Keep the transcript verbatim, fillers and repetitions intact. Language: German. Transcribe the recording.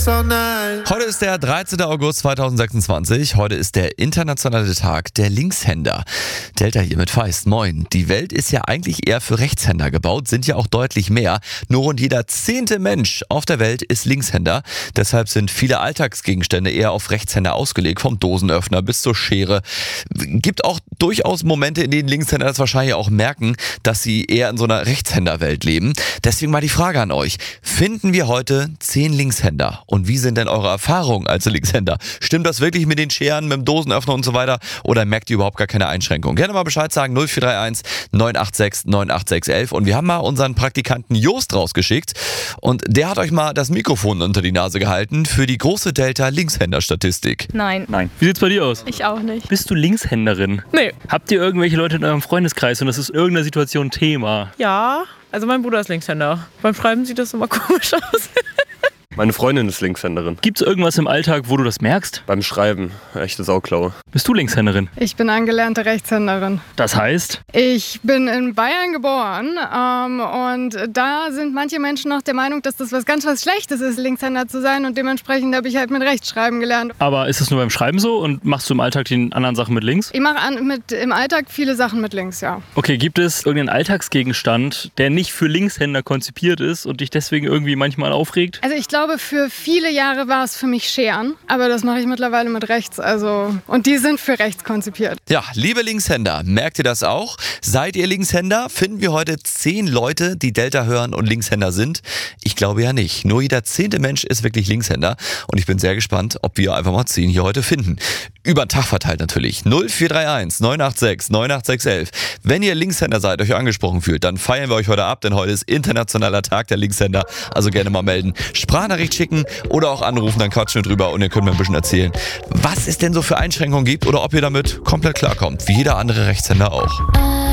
Heute ist der dreizehnten August zweitausendsechsundzwanzig. Heute ist der internationale Tag der Linkshänder. Delta hier mit Feist. Moin. Die Welt ist ja eigentlich eher für Rechtshänder gebaut, sind ja auch deutlich mehr. Nur rund jeder zehnte Mensch auf der Welt ist Linkshänder. Deshalb sind viele Alltagsgegenstände eher auf Rechtshänder ausgelegt, vom Dosenöffner bis zur Schere. Gibt auch durchaus Momente, in denen Linkshänder das wahrscheinlich auch merken, dass sie eher in so einer Rechtshänderwelt leben. Deswegen mal die Frage an euch. Finden wir heute zehn Linkshänder? Und wie sind denn eure Erfahrungen als Linkshänder? Stimmt das wirklich mit den Scheren, mit dem Dosenöffner und so weiter? Oder merkt ihr überhaupt gar keine Einschränkung? Gerne mal Bescheid sagen, null vier drei eins neun acht sechs neun acht sechs eins eins. Und wir haben mal unseren Praktikanten Jost rausgeschickt. Und der hat euch mal das Mikrofon unter die Nase gehalten für die große Delta-Linkshänder-Statistik. Nein. Nein. Wie sieht's bei dir aus? Ich auch nicht. Bist du Linkshänderin? Nee. Habt ihr irgendwelche Leute in eurem Freundeskreis und das ist irgendeiner Situation Thema? Ja, also mein Bruder ist Linkshänder. Beim Schreiben sieht das immer komisch aus. Meine Freundin ist Linkshänderin. Gibt's irgendwas im Alltag, wo du das merkst? Beim Schreiben. Echte Sauklaue. Bist du Linkshänderin? Ich bin angelernte Rechtshänderin. Das heißt? Ich bin in Bayern geboren ähm, und da sind manche Menschen noch der Meinung, dass das was ganz was Schlechtes ist, Linkshänder zu sein, und dementsprechend habe ich halt mit Rechtschreiben gelernt. Aber ist es nur beim Schreiben so und machst du im Alltag die anderen Sachen mit links? Ich mache an, mit, im Alltag viele Sachen mit links, ja. Okay, gibt es irgendeinen Alltagsgegenstand, der nicht für Linkshänder konzipiert ist und dich deswegen irgendwie manchmal aufregt? Also ich glaube, für viele Jahre war es für mich Scheren, aber das mache ich mittlerweile mit rechts, also, und die sind für rechts konzipiert. Ja, liebe Linkshänder, merkt ihr das auch? Seid ihr Linkshänder? Finden wir heute zehn Leute, die Delta hören und Linkshänder sind? Ich glaube ja nicht. Nur jeder zehnte Mensch ist wirklich Linkshänder und ich bin sehr gespannt, ob wir einfach mal zehn hier heute finden. Über den Tag verteilt natürlich. null vier drei eins neun acht sechs neun acht sechs eins eins. Wenn ihr Linkshänder seid, euch angesprochen fühlt, dann feiern wir euch heute ab, denn heute ist internationaler Tag der Linkshänder. Also gerne mal melden. Sprachnachricht schicken oder auch anrufen, dann quatschen wir drüber und ihr könnt mir ein bisschen erzählen, was es denn so für Einschränkungen gibt oder ob ihr damit komplett klarkommt, wie jeder andere Rechtshänder auch.